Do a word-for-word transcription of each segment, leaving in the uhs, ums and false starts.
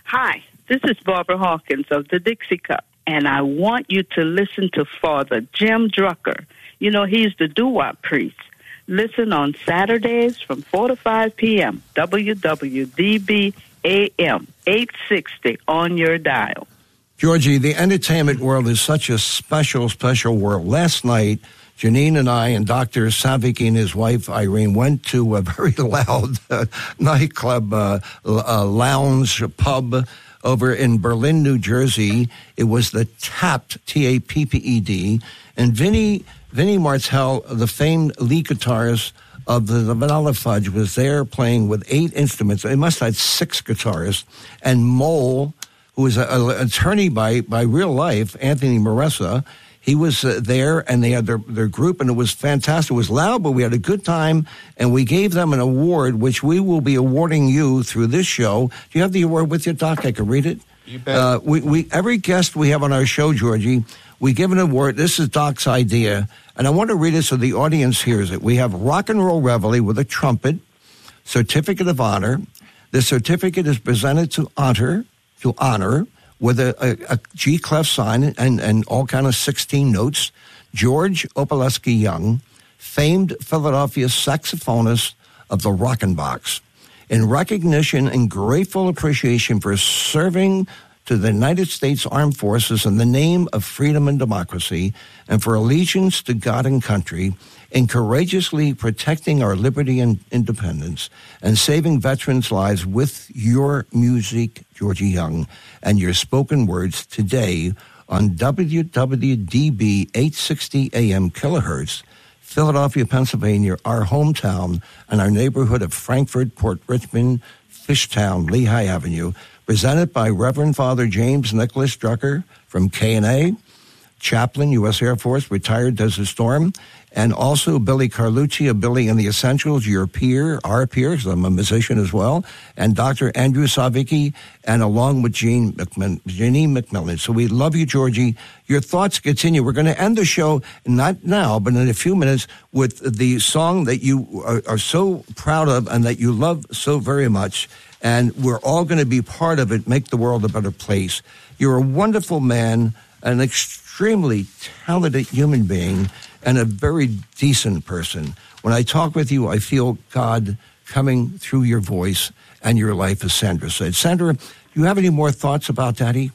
Hi, this is Barbara Hawkins of the Dixie Cup, and I want you to listen to Father Jim Drucker. You know, he's the doo-wop priest. Listen on Saturdays from four to five p.m., W W D B A M eight sixty on your dial. Georgie, the entertainment world is such a special, special world. Last night, Janine and I and Doctor Savicki and his wife, Irene, went to a very loud uh, nightclub, uh, uh, lounge, pub over in Berlin, New Jersey. It was the Tapped, T A P P E D. And Vinnie, Vinnie Martell, the famed lead guitarist of the, the Vanilla Fudge, was there playing with eight instruments. They must have had six guitarists. And Mole, who is an attorney by, by real life, Anthony Maressa, he was uh, there, and they had their, their group, and it was fantastic. It was loud, but we had a good time, and we gave them an award, which we will be awarding you through this show. Do you have the award with you, Doc? I can read it. You bet. Uh, we, we, every guest we have on our show, Georgie, we give an award. This is Doc's idea, and I want to read it so the audience hears it. We have Rock and Roll Reveille with a trumpet, certificate of honor. The certificate is presented to honor, to honor, with a, a, a G clef sign and, and all kind of sixteen notes. George Opaleski Young, famed Philadelphia saxophonist of the Rockin' Box. In recognition and grateful appreciation for serving to the United States Armed Forces in the name of freedom and democracy, and for allegiance to God and country, in courageously protecting our liberty and independence, and saving veterans' lives with your music, Georgie Young, and your spoken words today on W W D B eight sixty A M kilohertz, Philadelphia, Pennsylvania, our hometown, and our neighborhood of Frankfort, Port Richmond, Fishtown, Lehigh Avenue, presented by Reverend Father James Nicholas Drucker from K and A, chaplain, U S Air Force, retired Desert Storm, and also Billy Carlucci of Billy and the Essentials, your peer, our peer, because I'm a musician as well, and Doctor Andrew Savicki, and along with Jean McMillan, Janine McMillan. So we love you, Georgie. Your thoughts continue. We're going to end the show, not now, but in a few minutes, with the song that you are, are so proud of and that you love so very much, and we're all going to be part of it, make the world a better place. You're a wonderful man, an extremely talented human being, and a very decent person. When I talk with you, I feel God coming through your voice and your life, as Sandra said. Sandra, do you have any more thoughts about Daddy?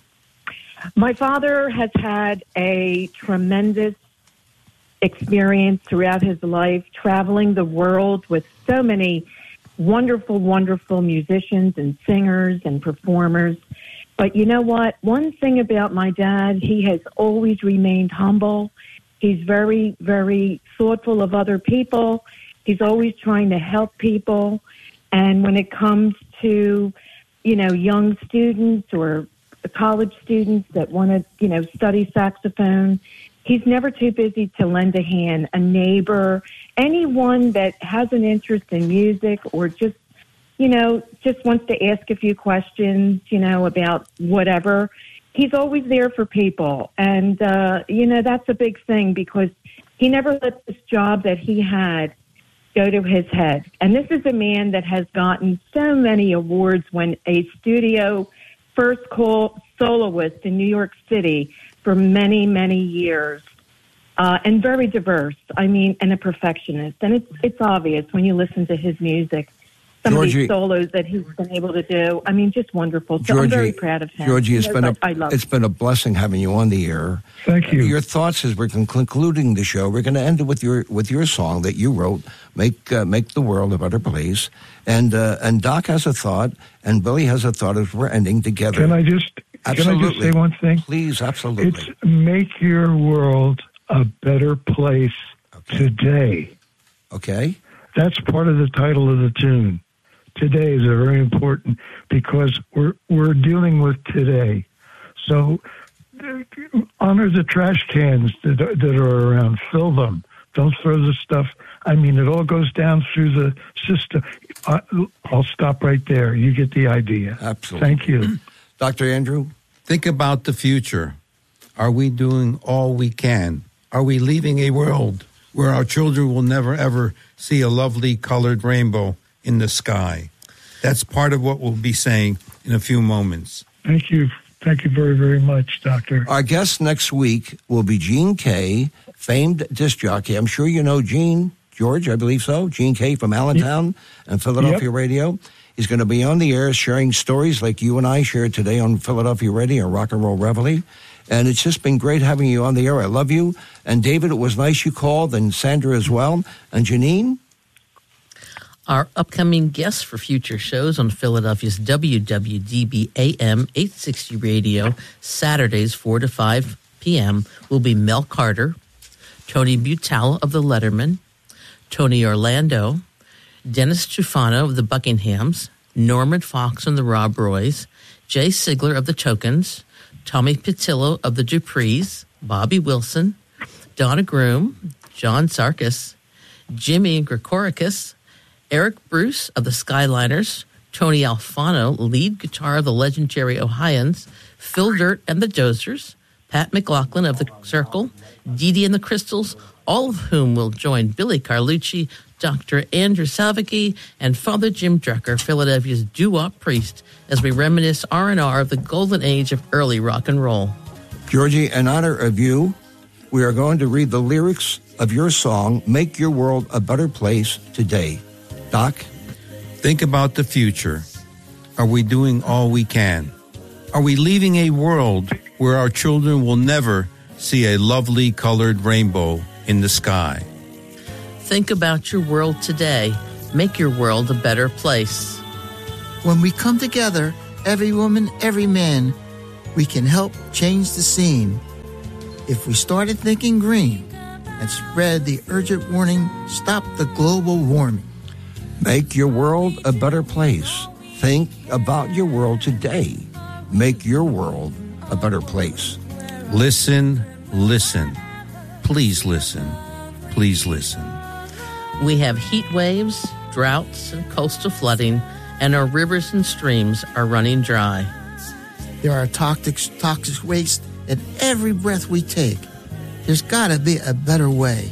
My father has had a tremendous experience throughout his life, traveling the world with so many wonderful, wonderful musicians and singers and performers. But you know what? One thing about my dad, he has always remained humble. He's very, very thoughtful of other people. He's always trying to help people. And when it comes to, you know, young students or college students that want to, you know, study saxophone, he's never too busy to lend a hand. A neighbor, anyone that has an interest in music or just, you know, just wants to ask a few questions, you know, about whatever. He's always there for people. And, uh, you know, that's a big thing because he never let this job that he had go to his head. And this is a man that has gotten so many awards when a studio first call soloist in New York City for many, many years. Uh, and very diverse. I mean, and a perfectionist. And it's, it's obvious when you listen to his music. Some Georgie, of these solos that he's been able to do. I mean, just wonderful. So Georgie, I'm very proud of him. Georgie, it's, been a, I love it's been a blessing having you on the air. Thank you. Your thoughts as we're concluding the show. We're going to end it with your with your song that you wrote, "Make uh, Make the World a Better Place." And uh, and Doc has a thought, and Billy has a thought as we're ending together. Can I just absolutely. Can I just say one thing? Please, absolutely. It's make your world a better place okay. today. Okay. That's part of the title of the tune. Today is a very important because we're we're dealing with today. So honor the trash cans that are, that are around. Fill them. Don't throw the stuff. I mean, it all goes down through the system. I, I'll stop right there. You get the idea. Absolutely. Thank you. Doctor Andrew? Think about the future. Are we doing all we can? Are we leaving a world where our children will never, ever see a lovely colored rainbow in the sky? That's part of what we'll be saying in a few moments. Thank you. Thank you very, very much, Doctor. Our guest next week will be Gene Kay, famed disc jockey. I'm sure you know Gene, George, I believe so. Gene Kay from Allentown yep. and Philadelphia yep. Radio. He's going to be on the air sharing stories like you and I shared today on Philadelphia Radio, Rock and Roll Reveille. And it's just been great having you on the air. I love you. And David, it was nice you called, and Sandra as well. And Janine? Our upcoming guests for future shows on Philadelphia's W W D B A M eight sixty Radio, Saturdays four to five p.m., will be Mel Carter, Tony Butala of the Letterman, Tony Orlando, Dennis Tufano of the Buckinghams, Norman Fox and the Rob Roys, Jay Sigler of the Tokens, Tommy Patillo of the Duprees, Bobby Wilson, Donna Groom, John Sarkis, Jimmy Grecoricus, Eric Bruce of the Skyliners, Tony Alfano, lead guitar of the legendary Ohioans, Phil Dirt and the Dozers, Pat McLaughlin of the Circle, Dee Dee and the Crystals, all of whom will join Billy Carlucci, Doctor Andrew Savicki, and Father Jim Drucker, Philadelphia's doo-wop priest, as we reminisce R and R of the golden age of early rock and roll. Georgie, in honor of you, we are going to read the lyrics of your song, Make Your World a Better Place, today. Doc? Think about the future. Are we doing all we can? Are we leaving a world where our children will never see a lovely colored rainbow in the sky? Think about your world today. Make your world a better place. When we come together, every woman, every man, we can help change the scene. If we started thinking green and spread the urgent warning, stop the global warming. Make your world a better place. Think about your world today. Make your world a better place. Listen, listen. Please listen. Please listen. We have heat waves, droughts, and coastal flooding, and our rivers and streams are running dry. There are toxic, toxic waste in every breath we take. There's got to be a better way.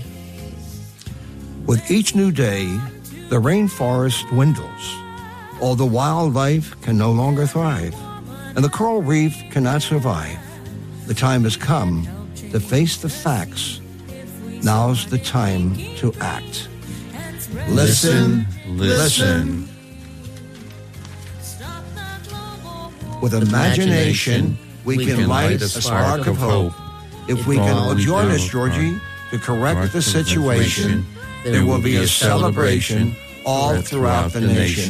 With each new day, the rainforest dwindles. All the wildlife can no longer thrive, and the coral reef cannot survive. The time has come to face the facts. Now's the time to act. Listen, listen. With imagination, we, we can, can light a spark of hope. If, if we can join us, Georgie, to correct the situation, there will be a celebration all throughout the nation.